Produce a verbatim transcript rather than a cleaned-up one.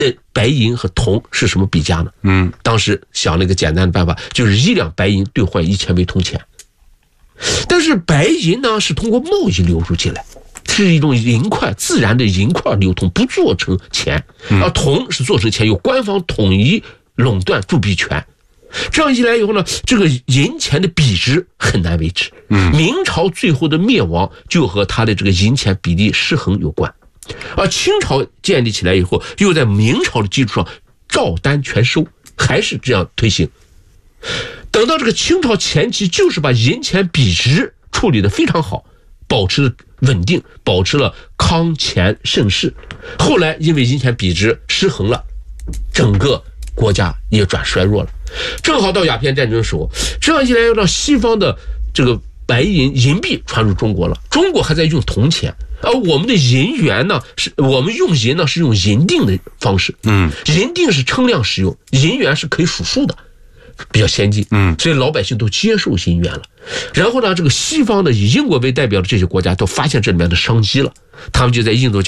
的白银和铜是什么比价呢？嗯，当时想了一个简单的办法，就是一两白银兑换一千枚铜钱。但是白银呢是通过贸易流入进来，是一种银块，自然的银块流通，不做成钱。而铜是做成钱，由官方统一垄断铸币权。这样一来以后呢，这个银钱的币值很难维持。嗯，明朝最后的灭亡就和它的这个银钱比例失衡有关。而清朝建立起来以后，又在明朝的基础上照单全收，还是这样推行。等到这个清朝前期，就是把银钱币值处理得非常好，保持稳定，保持了康乾盛世。后来因为银钱币值失衡了，整个国家也转衰弱了。正好到鸦片战争时候，这样一来要让西方的这个白银银币传入中国了，中国还在用铜钱，而我们的银元呢，是我们用银呢是用银锭的方式，嗯，银锭是称量使用，银元是可以数数的，比较先进，嗯，所以老百姓都接受银元了。然后呢，这个西方的以英国为代表的这些国家都发现这里面的商机了，他们就在印度